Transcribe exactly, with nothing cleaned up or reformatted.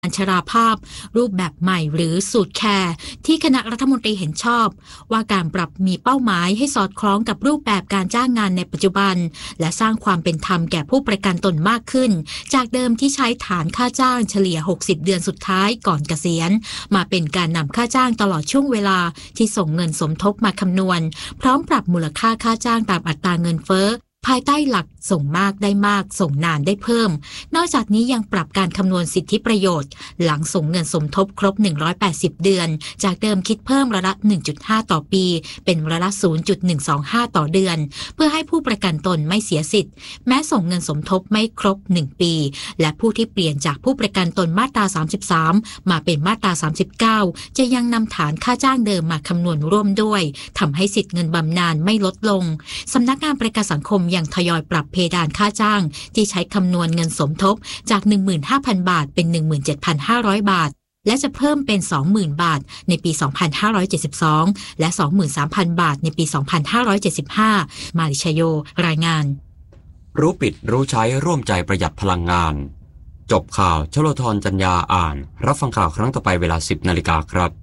ชราภาพรูปแบบใหม่หรือสูตรแคร์ที่คณะรัฐมนตรีเห็นชอบว่าการปรับมีเป้าหมายให้สอดคล้องกับรูปแบบการจ้างงานในปัจจุบันและสร้างความเป็นธรรมแก่ผู้ประกันตนมากขึ้นจากเดิมที่ใช้ฐานค่าจ้างเฉลี่ยหกสิบเดือนสุดท้ายก่อนเกษียณมาเป็นการนำค่าจ้างตลอดช่วงเวลาที่ส่งเงินสมทบมาคำนวณพร้อมปรับมูลค่าค่าจ้างตามอัตราเงินเฟ้อภายใต้หลักส่งมากได้มากส่งนานได้เพิ่มนอกจากนี้ยังปรับการคำนวณสิทธิประโยชน์หลังส่งเงินสมทบครบหนึ่งร้อยแปดสิบเดือนจากเดิมคิดเพิ่มร้อยละ หนึ่งจุดห้า ต่อปีเป็นร้อยละ ศูนย์จุดหนึ่งสองห้า ต่อเดือนเพื่อให้ผู้ประกันตนไม่เสียสิทธิ์แม้ส่งเงินสมทบไม่ครบหนึ่งปีและผู้ที่เปลี่ยนจากผู้ประกันตนมาตราสามสิบสามมาเป็นมาตราสามสิบเก้าจะยังนำฐานค่าจ้างเดิมมาคำนวณร่วมด้วยทำให้สิทธิเงินบำนาญไม่ลดลงสำนักงานประกันสังคมยังทยอยปรับเพดานค่าจ้างที่ใช้คำนวณเงินสมทบจาก หนึ่งหมื่นห้าพัน บาทเป็น หนึ่งหมื่นเจ็ดพันห้าร้อย บาทและจะเพิ่มเป็น สองหมื่น บาทในปี สองพันห้าร้อยเจ็ดสิบสอง และ สองหมื่นสามพัน บาทในปี สองพันห้าร้อยเจ็ดสิบห้า มาริชโยรายงานรู้ปิดรู้ใช้ร่วมใจประหยัดพลังงานจบข่าวชโลธรจัญญาอ่านรับฟังข่าวครั้งต่อไปเวลา สิบนาฬิกาครับ